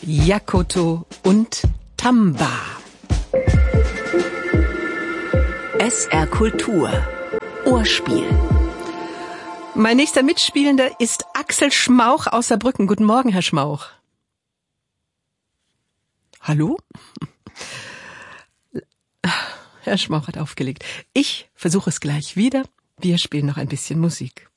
Jakoto und Tamba. SR Kultur. Ohrspiel. Mein nächster Mitspielender ist Axel Schmauch aus Saarbrücken. Guten Morgen, Herr Schmauch. Hallo? Herr Schmauch hat aufgelegt. Ich versuche es gleich wieder. Wir spielen noch ein bisschen Musik.